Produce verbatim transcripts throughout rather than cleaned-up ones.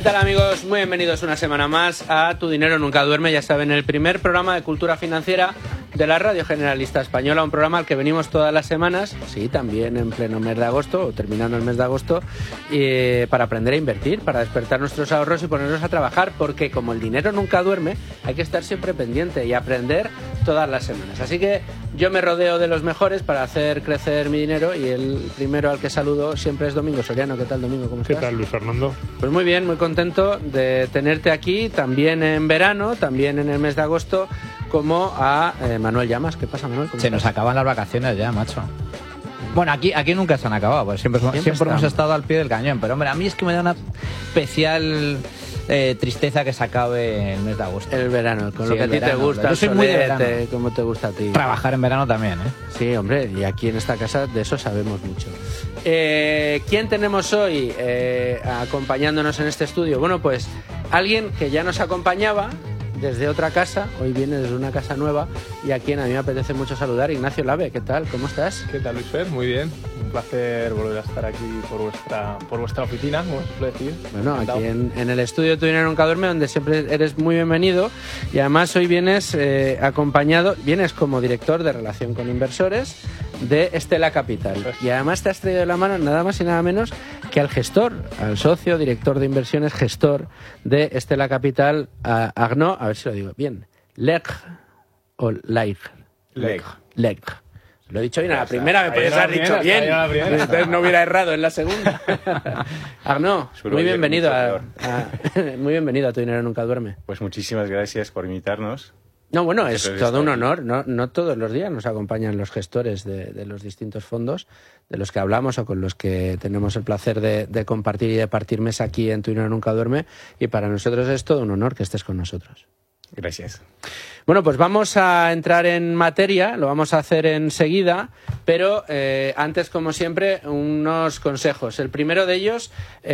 tal, amigos? Muy bienvenidos una semana más a Tu Dinero Nunca Duerme. Ya saben, el primer programa de cultura financiera de la Radio Generalista Española, un programa al que venimos todas las semanas, sí, también en pleno mes de agosto o terminando el mes de agosto, eh, para aprender a invertir, para despertar nuestros ahorros y ponernos a trabajar, porque como el dinero nunca duerme, hay que estar siempre pendiente y aprender todas las semanas. Así que yo me rodeo de los mejores para hacer crecer mi dinero, y el primero al que saludo siempre es Domingo Soriano. ¿Qué tal, Domingo? ¿Cómo estás? ¿Qué tal, Luis Fernando? Pues muy bien, muy contento de tenerte aquí, también en verano, también en el mes de agosto, como a eh, Manuel Llamas. ¿Qué pasa, Manuel? Se estás? nos acaban las vacaciones ya, macho. Bueno, aquí, aquí nunca se han acabado, pues siempre, siempre, siempre hemos estado al pie del cañón. Pero, hombre, a mí es que me da una especial eh, tristeza que se acabe el mes de agosto. El verano, con Sí, lo que a ti verano. te gusta. Yo soy muy de verano. Como te gusta a ti. Trabajar en verano también, ¿eh? Sí, hombre, y aquí en esta casa de eso sabemos mucho. Eh, ¿Quién tenemos hoy eh, acompañándonos en este estudio? Bueno, pues alguien que ya nos acompañaba desde otra casa, hoy viene desde una casa nueva, y a quien a mí me apetece mucho saludar, Ignacio Lave. ¿Qué tal? ¿Cómo estás? ¿Qué tal, Luis Fer? Muy bien. Un placer volver a estar aquí por vuestra, por vuestra oficina, como se suele decir. Bueno, aquí en, en el estudio Tu Dinero Nunca Duerme, donde siempre eres muy bienvenido, y además hoy vienes eh, acompañado, vienes como director de Relación con Inversores de Estela Capital, y además te has traído de la mano nada más y nada menos que al gestor, al socio, director de inversiones, gestor de Estela Capital, a Arnaud, a ver si lo digo bien, Leg o Laig. Leg. Leg. Lo he dicho bien a la primera, me podías haber dicho bien. Entonces no hubiera errado en la segunda. Arnaud, muy bienvenido a, a, muy bienvenido a Tu Dinero Nunca Duerme. Pues muchísimas gracias por invitarnos. No, bueno, es Eso todo un está honor. No, no todos los días nos acompañan los gestores de, de los distintos fondos de los que hablamos o con los que tenemos el placer de, de compartir y de partir mesa aquí en Tu Dinero Nunca Duerme. Y para nosotros es todo un honor que estés con nosotros. Gracias. Bueno, pues vamos a entrar en materia, lo vamos a hacer enseguida, pero eh, antes, como siempre, unos consejos. El primero de ellos,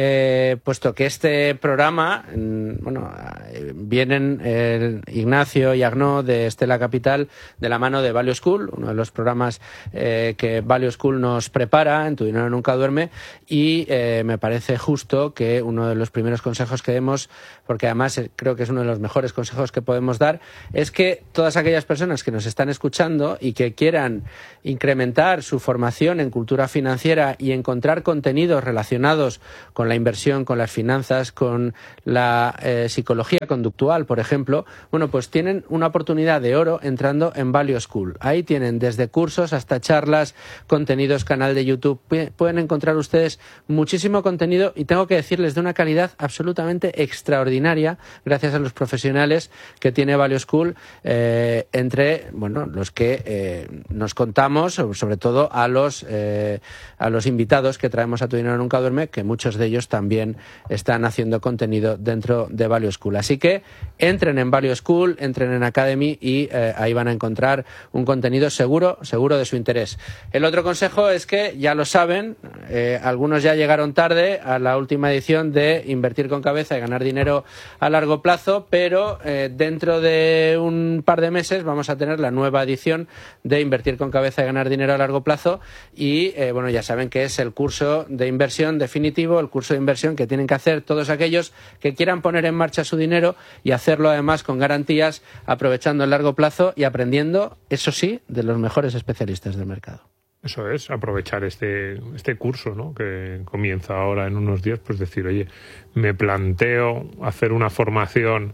eh, puesto que este programa, bueno, eh, vienen eh, Ignacio y Arnaud de Estela Capital de la mano de Value School, uno de los programas eh, que Value School nos prepara en Tu Dinero Nunca Duerme, y eh, me parece justo que uno de los primeros consejos que demos, porque además creo que es uno de los mejores consejos que podemos dar, es que todas aquellas personas que nos están escuchando y que quieran incrementar su formación en cultura financiera y encontrar contenidos relacionados con la inversión, con las finanzas, con la eh, psicología conductual, por ejemplo, bueno, pues tienen una oportunidad de oro entrando en Value School. Ahí tienen desde cursos hasta charlas, contenidos, canal de YouTube. Pueden encontrar ustedes muchísimo contenido, y tengo que decirles de una calidad absolutamente extraordinaria, gracias a los profesionales que tiene Value School, eh, entre bueno los que eh, nos contamos, sobre todo a los eh, a los invitados que traemos a Tu Dinero Nunca Duerme, que muchos de ellos también están haciendo contenido dentro de Value School. Así que entren en Value School, entren en Academy, y eh, ahí van a encontrar un contenido seguro, seguro de su interés. El otro consejo es que, ya lo saben, eh, algunos ya llegaron tarde a la última edición de Invertir con Cabeza y Ganar Dinero a Largo Plazo, pero eh, dentro de un par de meses vamos a tener la nueva edición de Invertir con Cabeza y Ganar Dinero a Largo Plazo, y eh, bueno, ya saben que es el curso de inversión definitivo, el curso de inversión que tienen que hacer todos aquellos que quieran poner en marcha su dinero, y hacerlo además con garantías, aprovechando el largo plazo y aprendiendo, eso sí, de los mejores especialistas del mercado. Eso es, aprovechar este, este curso, ¿no?, que comienza ahora en unos días, pues decir, oye, me planteo hacer una formación,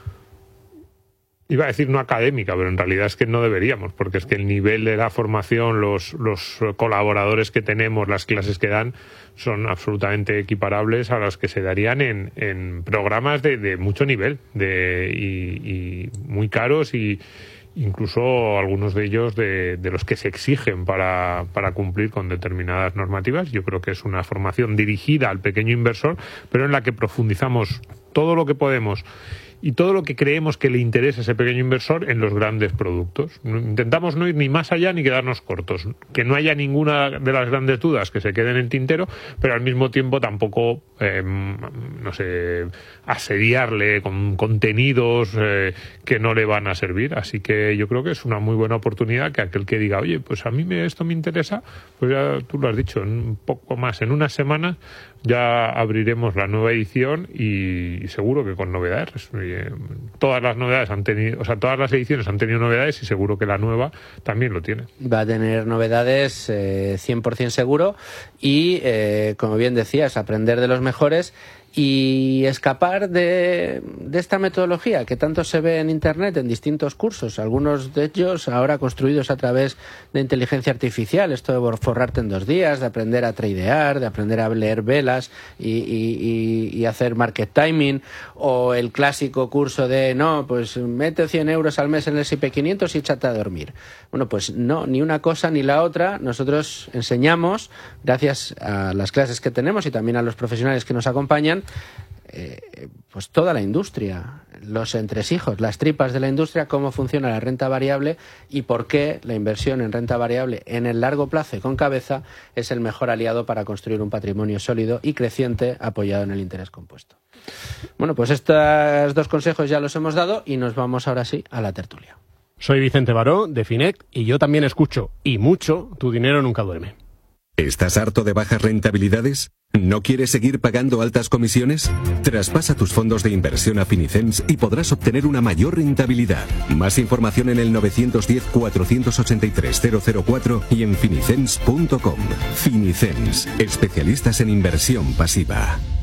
iba a decir no académica, pero en realidad es que no deberíamos, porque es que el nivel de la formación, los, los colaboradores que tenemos, las clases que dan, son absolutamente equiparables a las que se darían en, en programas de, de mucho nivel de, y, y muy caros, y incluso algunos de ellos de, de los que se exigen para, para cumplir con determinadas normativas. Yo creo que es una formación dirigida al pequeño inversor, pero en la que profundizamos todo lo que podemos y todo lo que creemos que le interesa a ese pequeño inversor en los grandes productos. Intentamos no ir ni más allá ni quedarnos cortos. Que no haya ninguna de las grandes dudas que se queden en el tintero, pero al mismo tiempo tampoco, eh, no sé, asediarle con contenidos eh, que no le van a servir. Así que yo creo que es una muy buena oportunidad que aquel que diga, oye, pues a mí me, esto me interesa, pues ya tú lo has dicho, en un poco más, en unas semanas ya abriremos la nueva edición y, y seguro que con novedades. Todas las novedades han tenido, o sea, todas las ediciones han tenido novedades y seguro que la nueva también lo tiene. Va a tener novedades eh, cien por ciento seguro y, eh, como bien decías, aprender de los mejores y escapar de, de esta metodología que tanto se ve en Internet en distintos cursos, algunos de ellos ahora construidos a través de inteligencia artificial, esto de forrarte en dos días, de aprender a tradear, de aprender a leer velas y, y, y, y hacer market timing, o el clásico curso de no, pues mete cien euros al mes en el ese y pe quinientos y échate a dormir. Bueno, pues no, ni una cosa ni la otra. Nosotros enseñamos, gracias a las clases que tenemos y también a los profesionales que nos acompañan, Eh, pues toda la industria, los entresijos, las tripas de la industria, cómo funciona la renta variable y por qué la inversión en renta variable en el largo plazo y con cabeza es el mejor aliado para construir un patrimonio sólido y creciente apoyado en el interés compuesto. Bueno, pues estos dos consejos ya los hemos dado y nos vamos ahora sí a la tertulia. Soy Vicente Baró, de Finec, y yo también escucho, y mucho, Tu dinero nunca duerme. ¿Estás harto de bajas rentabilidades? ¿No quieres seguir pagando altas comisiones? Traspasa tus fondos de inversión a Finicens y podrás obtener una mayor rentabilidad. Más información en el nueve uno cero, cuatro ocho tres, cero cero cuatro y en finicens punto com. Finicens, especialistas en inversión pasiva.